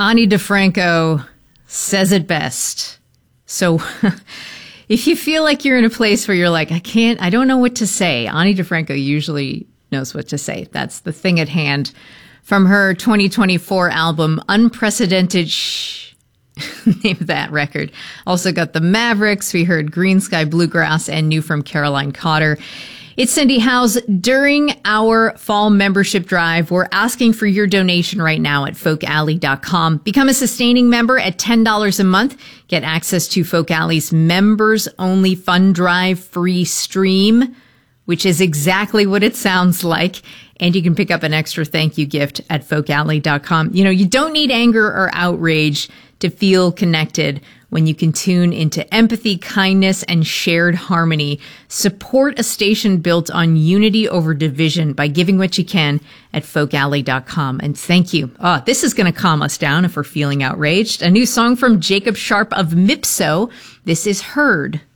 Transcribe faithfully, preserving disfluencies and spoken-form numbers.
Ani DeFranco says it best. So if you feel like you're in a place where you're like, I can't, I don't know what to say, Ani DeFranco usually knows what to say. That's the thing at hand. From her twenty twenty-four album, Unprecedented Shh, name of that record. Also got the Mavericks. We heard Green Sky Bluegrass and new from Caroline Cotter. It's Cindy Howes. During our fall membership drive, we're asking for your donation right now at folk alley dot com. Become a sustaining member at ten dollars a month. Get access to Folk Alley's members-only fund drive free stream, which is exactly what it sounds like. And you can pick up an extra thank you gift at folk alley dot com. You know, you don't need anger or outrage to feel connected when you can tune into empathy, kindness, and shared harmony. Support a station built on unity over division by giving what you can at folk alley dot com. And thank you. Oh, this is going to calm us down if we're feeling outraged. A new song from Jacob Sharp of Mipso. This is Heard.